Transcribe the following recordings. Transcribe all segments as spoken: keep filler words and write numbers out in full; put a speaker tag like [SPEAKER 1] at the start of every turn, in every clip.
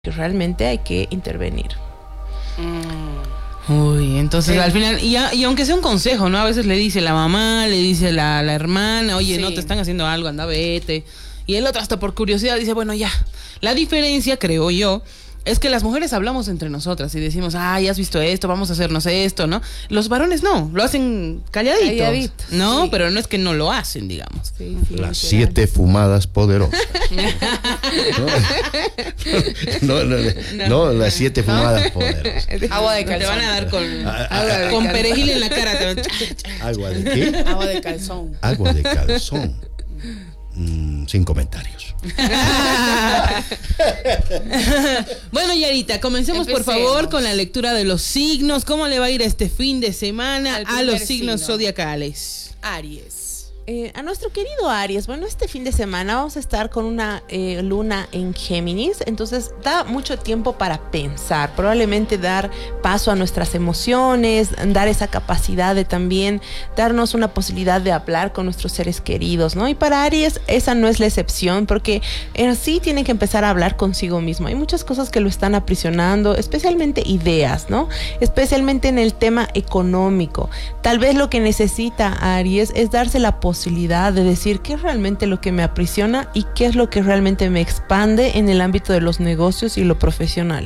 [SPEAKER 1] que realmente hay que intervenir.
[SPEAKER 2] Mm. Uy, entonces sí. Al final, y, a, y aunque sea un consejo, ¿no? A veces le dice la mamá, le dice la, la hermana, oye, sí. no, te están haciendo algo, anda, vete. Y el otro hasta por curiosidad dice, bueno, ya. La diferencia, creo yo, es que las mujeres hablamos entre nosotras y decimos, ay, has visto esto, vamos a hacernos esto, ¿no? Los varones no, lo hacen calladitos, Calladito, ¿no? Sí. Pero no es que no lo hacen, digamos. Sí,
[SPEAKER 3] sí, las siete fumadas poderosas. no, no, no, no, no, las siete fumadas poderosas.
[SPEAKER 2] Agua de calzón. Te van a dar con, ah, ah, con perejil en la cara. Te...
[SPEAKER 3] ¿Agua de qué?
[SPEAKER 2] Agua de calzón.
[SPEAKER 3] Agua de calzón. Mm, sin comentarios.
[SPEAKER 2] Bueno, Yarita, comencemos Empecemos. por favor con la lectura de los signos. ¿Cómo le va a ir este fin de semana a los signos signo. zodiacales?
[SPEAKER 1] Aries. Eh, a nuestro querido Aries, bueno, este fin de semana vamos a estar con una eh, luna en Géminis, entonces da mucho tiempo para pensar, probablemente dar paso a nuestras emociones, dar esa capacidad de también darnos una posibilidad de hablar con nuestros seres queridos, ¿no? Y para Aries esa no es la excepción, porque en sí tiene que empezar a hablar consigo mismo. Hay muchas cosas que lo están aprisionando, especialmente ideas, ¿no? Especialmente en el tema económico. Tal vez lo que necesita Aries es darse la posibilidad posibilidad de decir qué es realmente lo que me aprisiona y qué es lo que realmente me expande en el ámbito de los negocios y lo profesional.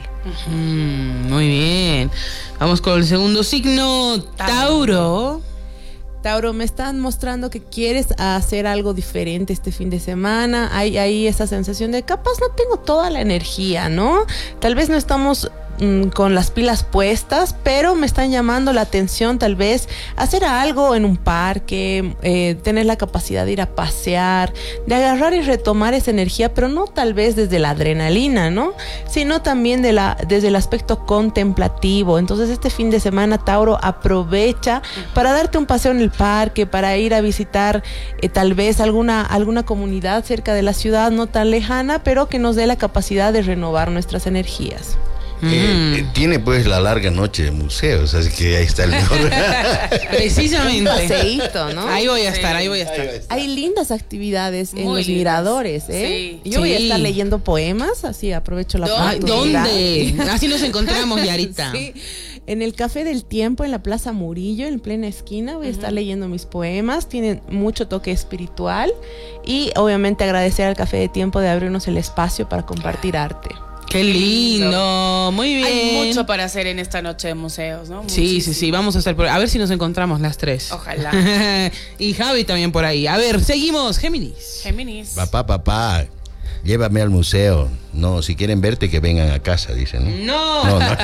[SPEAKER 2] Mm, muy bien. Vamos con el segundo signo, Tauro.
[SPEAKER 1] Tauro, me están mostrando que quieres hacer algo diferente este fin de semana. Hay ahí esa sensación de capaz no tengo toda la energía, ¿no? Tal vez no estamos con las pilas puestas, pero me están llamando la atención tal vez hacer algo en un parque, eh, tener la capacidad de ir a pasear, de agarrar y retomar esa energía, pero no tal vez desde la adrenalina, ¿no? Sino también de la, desde el aspecto contemplativo. Entonces este fin de semana, Tauro, aprovecha para darte un paseo en el parque, para ir a visitar eh, tal vez alguna, alguna comunidad cerca de la ciudad, no tan lejana, pero que nos dé la capacidad de renovar nuestras energías.
[SPEAKER 3] Eh, eh, tiene pues la larga noche de museos, así que ahí está el mejor.
[SPEAKER 2] Precisamente.
[SPEAKER 1] Un paseíto, ¿no?
[SPEAKER 2] Ahí voy a estar, sí. ahí voy a estar.
[SPEAKER 1] Hay lindas actividades en
[SPEAKER 2] Muy
[SPEAKER 1] los
[SPEAKER 2] lindas.
[SPEAKER 1] miradores, ¿eh?
[SPEAKER 2] Sí.
[SPEAKER 1] Yo
[SPEAKER 2] sí.
[SPEAKER 1] voy a estar leyendo poemas, así aprovecho la oportunidad.
[SPEAKER 2] ¿Dónde? Así nos encontramos, Yarita.
[SPEAKER 1] Sí. En el Café del Tiempo, en la Plaza Murillo, en plena esquina, voy a estar uh-huh. leyendo mis poemas. Tienen mucho toque espiritual y obviamente agradecer al Café de Tiempo de abrirnos el espacio para compartir arte.
[SPEAKER 2] Qué lindo, muy bien.
[SPEAKER 4] Hay mucho para hacer en esta noche de museos, ¿no?
[SPEAKER 2] Sí, Muchísimo. sí, sí, vamos a estar por... A ver si nos encontramos las tres.
[SPEAKER 4] Ojalá.
[SPEAKER 2] Y Javi también por ahí. A ver, seguimos, Géminis.
[SPEAKER 4] Géminis.
[SPEAKER 3] Papá, papá, llévame al museo. No, si quieren verte, que vengan a casa, dicen, ¿no?
[SPEAKER 2] No. no, no.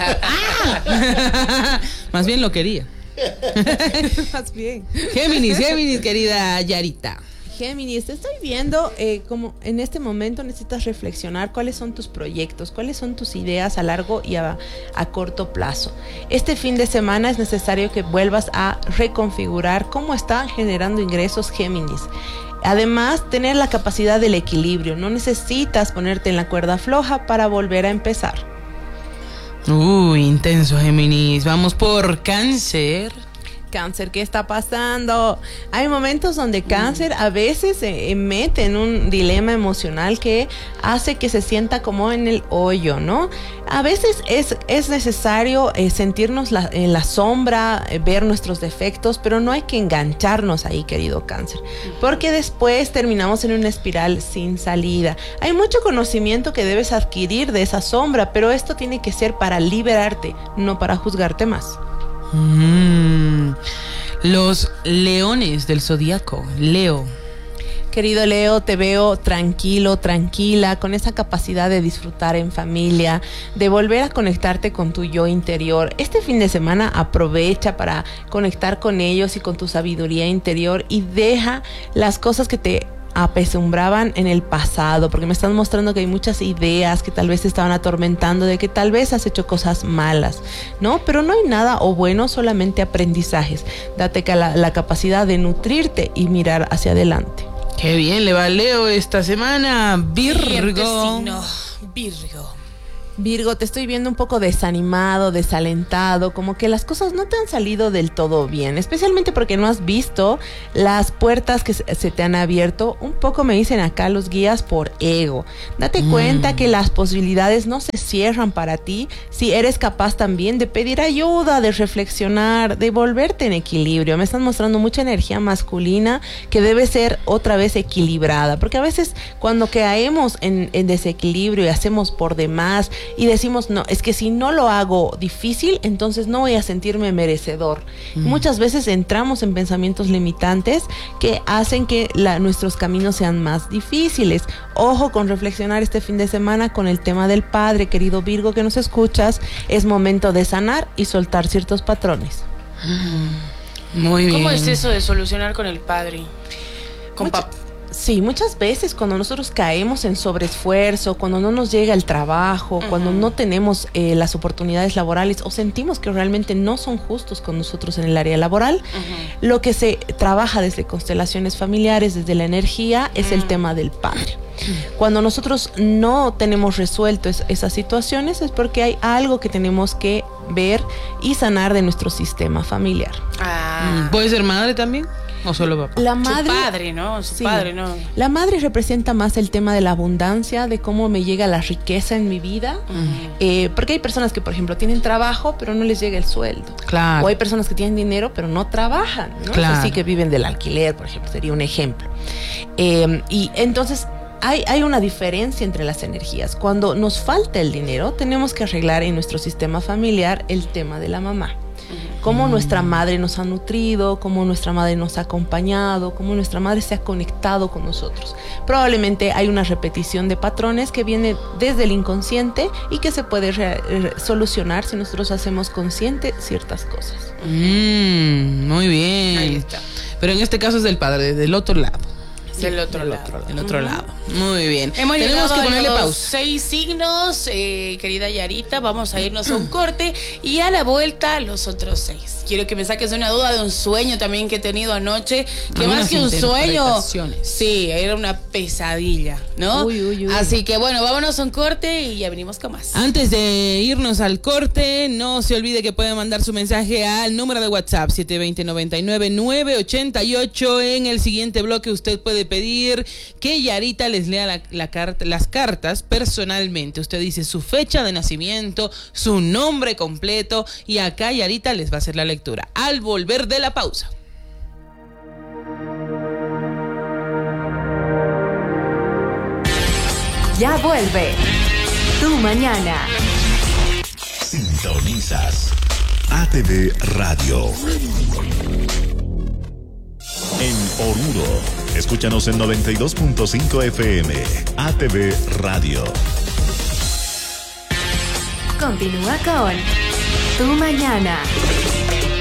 [SPEAKER 2] Ah. Más bien lo quería.
[SPEAKER 1] Más bien.
[SPEAKER 2] Géminis, Géminis, querida Yarita.
[SPEAKER 1] Géminis, te estoy viendo eh, como en este momento necesitas reflexionar cuáles son tus proyectos, cuáles son tus ideas a largo y a, a corto plazo. Este fin de semana es necesario que vuelvas a reconfigurar cómo están generando ingresos Géminis. Además, tener la capacidad del equilibrio. No necesitas ponerte en la cuerda floja para volver a empezar.
[SPEAKER 2] Uy, intenso, Géminis. Vamos por Cáncer.
[SPEAKER 1] Cáncer, ¿qué está pasando? Hay momentos donde Cáncer a veces se mete en un dilema emocional que hace que se sienta como en el hoyo, ¿no? A veces es, es necesario eh, sentirnos la, en la sombra, eh, ver nuestros defectos, pero no hay que engancharnos ahí, querido Cáncer, porque después terminamos en una espiral sin salida. Hay mucho conocimiento que debes adquirir de esa sombra, pero esto tiene que ser para liberarte, no para juzgarte más.
[SPEAKER 2] Mm, los leones del zodiaco, Leo.
[SPEAKER 1] Querido Leo, te veo tranquilo, tranquila, con esa capacidad de disfrutar en familia, de volver a conectarte con tu yo interior. Este fin de semana aprovecha para conectar con ellos y con tu sabiduría interior y deja las cosas que te apesumbraban en el pasado, porque me están mostrando que hay muchas ideas que tal vez te estaban atormentando, de que tal vez has hecho cosas malas, ¿no? Pero no hay nada o bueno, solamente aprendizajes. Date la, la capacidad de nutrirte y mirar hacia adelante.
[SPEAKER 2] Qué bien le va a Leo esta semana. Virgo.
[SPEAKER 4] Siguiente signo, Virgo.
[SPEAKER 1] Virgo, te estoy viendo un poco desanimado, desalentado, como que las cosas no te han salido del todo bien, especialmente porque no has visto las puertas que se te han abierto. Un poco me dicen acá los guías por ego. Date mm. cuenta que las posibilidades no se cierran para ti si eres capaz también de pedir ayuda, de reflexionar, de volverte en equilibrio. Me están mostrando mucha energía masculina que debe ser otra vez equilibrada, porque a veces cuando caemos en, en desequilibrio y hacemos por demás y decimos, no, es que si no lo hago difícil, entonces no voy a sentirme merecedor. Mm. Muchas veces entramos en pensamientos limitantes que hacen que la, nuestros caminos sean más difíciles. Ojo con reflexionar este fin de semana con el tema del padre, querido Virgo que nos escuchas. Es momento de sanar y soltar ciertos patrones.
[SPEAKER 2] Mm. Muy bien.
[SPEAKER 4] ¿Cómo es eso de solucionar con el padre? Con
[SPEAKER 1] Mucha-
[SPEAKER 4] papá.
[SPEAKER 1] Sí, muchas veces cuando nosotros caemos en sobreesfuerzo, cuando no nos llega el trabajo, uh-huh. cuando no tenemos eh, las oportunidades laborales o sentimos que realmente no son justos con nosotros en el área laboral, uh-huh. lo que se trabaja desde constelaciones familiares, desde la energía, es uh-huh. el tema del padre. Cuando nosotros no tenemos resuelto es, esas situaciones es porque hay algo que tenemos que ver y sanar de nuestro sistema familiar.
[SPEAKER 2] Ah. ¿Puede ser madre también? ¿O solo papá?
[SPEAKER 1] La madre,
[SPEAKER 4] su padre, ¿no? Su
[SPEAKER 1] sí,
[SPEAKER 4] padre, ¿no?
[SPEAKER 1] La madre representa más el tema de la abundancia, de cómo me llega la riqueza en mi vida. Uh-huh. Eh, porque hay personas que, por ejemplo, tienen trabajo, pero no les llega el sueldo.
[SPEAKER 2] Claro.
[SPEAKER 1] O hay personas que tienen dinero, pero no trabajan, ¿no?
[SPEAKER 2] Claro.
[SPEAKER 1] Así que viven del alquiler, por ejemplo, sería un ejemplo. Eh, y entonces... Hay, hay una diferencia entre las energías. Cuando nos falta el dinero, tenemos que arreglar en nuestro sistema familiar el tema de la mamá. Cómo nuestra madre nos ha nutrido, cómo nuestra madre nos ha acompañado, cómo nuestra madre se ha conectado con nosotros. Probablemente hay una repetición de patrones que viene desde el inconsciente y que se puede re- re- solucionar si nosotros hacemos consciente ciertas cosas.
[SPEAKER 2] Mm, muy bien.
[SPEAKER 4] Ahí está.
[SPEAKER 2] Pero en este caso es del padre, del otro lado.
[SPEAKER 4] Sí, del otro
[SPEAKER 2] del
[SPEAKER 4] lado.
[SPEAKER 2] Otro, del otro
[SPEAKER 4] Uh-huh.
[SPEAKER 2] lado. Muy bien.
[SPEAKER 4] Hemos
[SPEAKER 2] Tenemos
[SPEAKER 4] llegado
[SPEAKER 2] que ponerle
[SPEAKER 4] a los
[SPEAKER 2] pausa.
[SPEAKER 4] seis signos, eh, querida Yarita. Vamos a irnos a un corte y a la vuelta los otros seis. Quiero que me saques una duda de un sueño también que he tenido anoche, que
[SPEAKER 2] Algunas
[SPEAKER 4] más que un sueño,
[SPEAKER 2] interpretaciones.
[SPEAKER 4] sí, era una pesadilla, ¿no?
[SPEAKER 1] Uy, uy, uy.
[SPEAKER 4] Así que bueno, vámonos a un corte y ya venimos con más.
[SPEAKER 2] Antes de irnos al corte, no se olvide que puede mandar su mensaje al número de WhatsApp siete dos cero, nueve nueve, nueve ocho ocho. En el siguiente bloque usted puede pedir que Yarita les lea la, la carta, las cartas personalmente. Usted dice su fecha de nacimiento, su nombre completo y acá Yarita les va a hacer la lectura al volver de la pausa.
[SPEAKER 5] Ya vuelve Tu Mañana.
[SPEAKER 6] Sintonizas A T V Radio. En Oruro, escúchanos en noventa y dos punto cinco F M. A T V Radio.
[SPEAKER 5] Continúa con Tu Mañana.